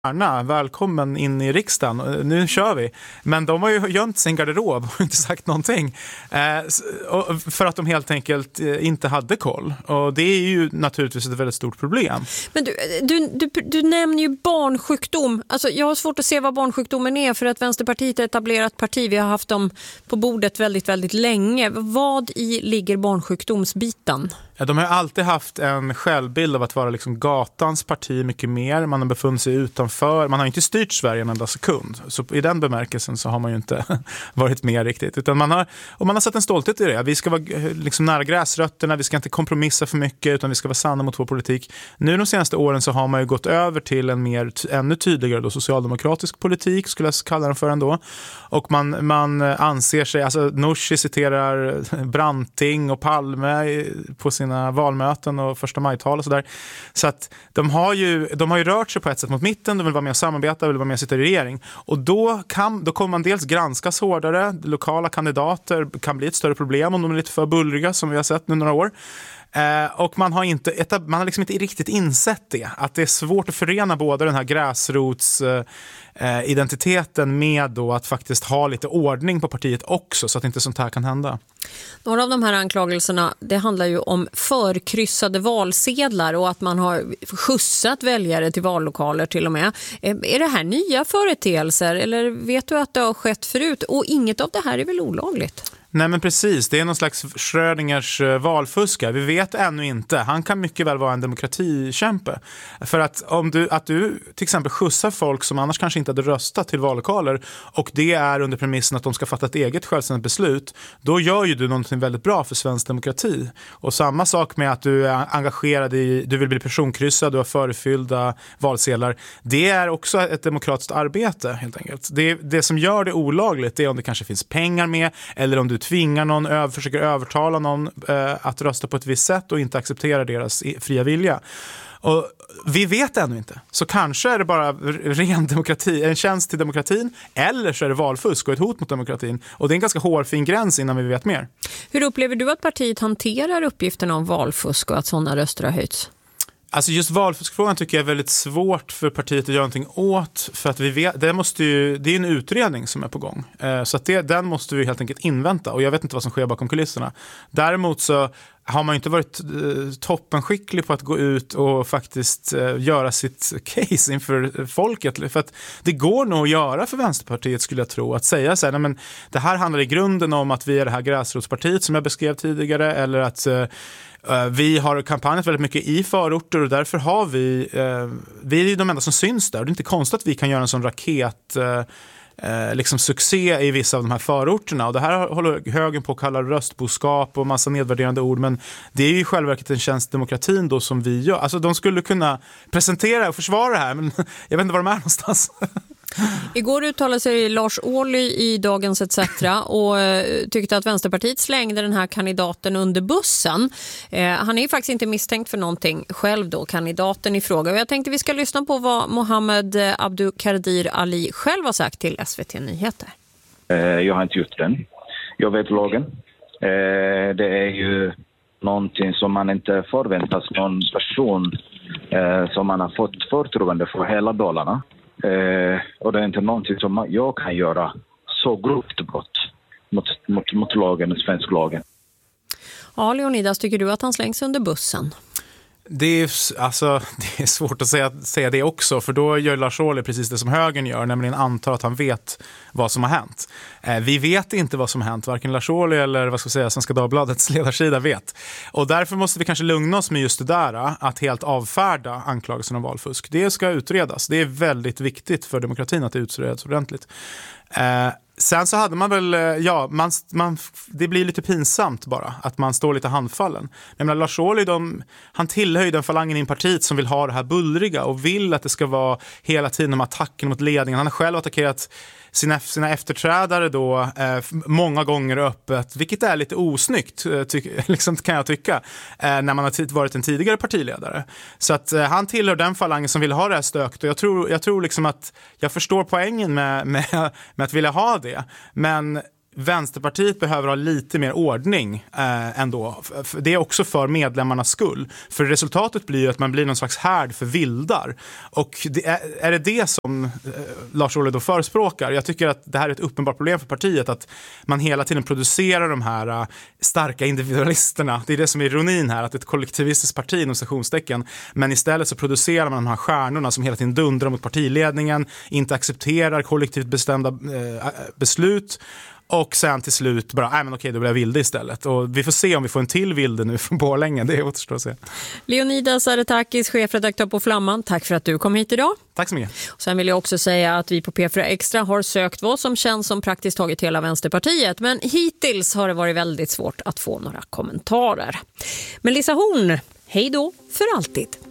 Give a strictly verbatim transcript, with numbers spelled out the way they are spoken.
välkommen in i riksdagen, nu kör vi. Men de har ju gömt sin garderob och inte sagt någonting. Eh, för att de helt enkelt inte hade koll. Och det är ju naturligtvis ett väldigt stort problem. Men du, du, du, du nämner ju barnsjukdom. Alltså, jag har svårt att se vad barnsjukdomen är för att Vänsterpartiet är ett etablerat parti. Vi har haft dem på bordet väldigt, väldigt länge. Vad i ligger barnsjukdomsbiten? Ja, de har alltid haft en självbild av att vara liksom gatans parti mycket mer. Man har befunnit sig utanför. Man har inte styrt Sverige en enda sekund. Så i den bemärkelsen så har man ju inte varit med riktigt. Utan man har, och man har sett en stolthet i det. Vi ska vara liksom nära gräsrötterna. Vi ska inte kompromissa för mycket utan vi ska vara sanna mot vår politik. Nu de senaste åren så har man ju gått över till en mer, ännu tydligare då, socialdemokratisk politik skulle jag kalla den för ändå. Och man, man anser sig, alltså Nooshi citerar Branting och Palme på sina valmöten och första majtal och sådär. Så att de har ju de har ju rört sig på ett sätt mot mitten, de vill vara med och samarbeta, vill vara med och sitta i regering. Och då, kan, då kommer man dels granskas hårdare, lokala kandidater kan bli ett större problem om de är lite för bullriga som vi har sett nu några år. Eh, och man har, inte, man har liksom inte riktigt insett det. Att det är svårt att förena både den här gräsrots eh, identiteten med då att faktiskt ha lite ordning på partiet också så att inte sånt här kan hända. Några av de här anklagelserna, det handlar ju om förkryssade valsedlar och att man har skjutsat väljare till vallokaler till och med. Är det här nya företeelser eller vet du att det har skett förut? Och inget av det här är väl olagligt? Nej men precis, det är någon slags Schrödingers valfuska. Vi vet ännu inte. Han kan mycket väl vara en demokratikämpe. För att om du, att du till exempel skjutsar folk som annars kanske inte hade röstat till vallokaler och det är under premissen att de ska fatta ett eget självständigt beslut, då gör ju du någonting väldigt bra för svensk demokrati. Och samma sak med att du är engagerad i, du vill bli personkryssad, du har förefyllda valsedlar. Det är också ett demokratiskt arbete helt enkelt. Det, det som gör det olagligt är om det kanske finns pengar med eller om du tvingar någon, ö- försöker övertala någon eh, att rösta på ett visst sätt och inte acceptera deras fria vilja. Och vi vet ännu inte. Så kanske är det bara ren demokrati, en tjänst till demokratin eller så är det valfusk och ett hot mot demokratin. Och det är en ganska hårfin gräns innan vi vet mer. Hur upplever du att partiet hanterar uppgifterna om valfusk och att sådana röster har höjts? Alltså just valfuskfrågan tycker jag är väldigt svårt för partiet att göra någonting åt för att vi vet, det, måste ju, det är en utredning som är på gång. Eh, så att det, den måste vi helt enkelt invänta och jag vet inte vad som sker bakom kulisserna. Däremot så har man ju inte varit eh, toppenskicklig på att gå ut och faktiskt eh, göra sitt case inför folket. För att det går nog att göra för Vänsterpartiet skulle jag tro. Att säga så här, nej, men det här handlar i grunden om att vi är det här gräsrotspartiet som jag beskrev tidigare eller att eh, vi har kampanjat väldigt mycket i förorter och därför har vi, eh, vi är de enda som syns där. Det är inte konstigt att vi kan göra en sån raket eh, liksom succé i vissa av de här förorterna. Och det här håller högen på att kalla röstboskap och massa nedvärderande ord. Men det är ju i själva verket en tjänst demokratin då som vi gör. Alltså de skulle kunna presentera och försvara det här men jag vet inte var de är någonstans. Igår uttalade sig Lars Ohly i Dagens et cetera och tyckte att Vänsterpartiet slängde den här kandidaten under bussen. Eh, han är ju faktiskt inte misstänkt för någonting själv då, kandidaten i fråga. Och jag tänkte vi ska lyssna på vad Mohammed Abdukadir Ali själv har sagt till S V T Nyheter. Eh, jag har inte gjort den. Jag vet lagen. Eh, det är ju någonting som man inte förväntas någon person eh, som man har fått förtroende för hela Dalarna. Eh, och det är inte någonting som jag kan göra så grovt brott mot, mot, mot lagen och svensk lagen. Ja, Leonidas, tycker du att han slängs under bussen? Det är, alltså, det är svårt att säga, säga det också för då gör Lars Ohly precis det som högern gör, nämligen antar att han vet vad som har hänt. Eh, vi vet inte vad som har hänt, varken Lars Ohly eller vad ska jag säga, Svenska Dagbladets ledarsida vet. Och därför måste vi kanske lugna oss med just det där, att helt avfärda anklagelsen om valfusk. Det ska utredas, det är väldigt viktigt för demokratin att det utreds ordentligt. Eh, Sen så hade man väl, ja, man, man, det blir lite pinsamt bara att man står lite handfallen. Jag menar, Lars Ohly, de, han tillhör ju den falangen i partiet som vill ha det här bullriga och vill att det ska vara hela tiden om attacken mot ledningen. Han har själv attackerat sina, sina efterträdare då eh, många gånger öppet, vilket är lite osnyggt ty, liksom, kan jag tycka, eh, när man har varit en tidigare partiledare. Så att eh, han tillhör den falangen som vill ha det här stökt och jag tror, jag tror liksom att jag förstår poängen med, med, med att vilja ha det. Men Vänsterpartiet behöver ha lite mer ordning eh, ändå. Det är också för medlemmarnas skull. För resultatet blir ju att man blir någon slags härd för vildar. Och det är, är det det som eh, Lars Ohly då förespråkar? Jag tycker att det här är ett uppenbart problem för partiet, att man hela tiden producerar de här uh, starka individualisterna. Det är det som är ironin här, att ett kollektivistiskt parti inom stationstecken, men istället så producerar man de här stjärnorna som hela tiden dundrar mot partiledningen, inte accepterar kollektivt bestämda eh, beslut. Och sen till slut bara, nej men okej, då blir jag vilde istället. Och vi får se om vi får en till vilde nu från Borlänge, det återstår att se. Leonidas Aretakis, chefredaktör på Flamman, tack för att du kom hit idag. Tack så mycket. Och sen vill jag också säga att vi på P fyra Extra har sökt vad som känns som praktiskt taget hela Vänsterpartiet. Men hittills har det varit väldigt svårt att få några kommentarer. Men Lisa Horn, hej då för alltid.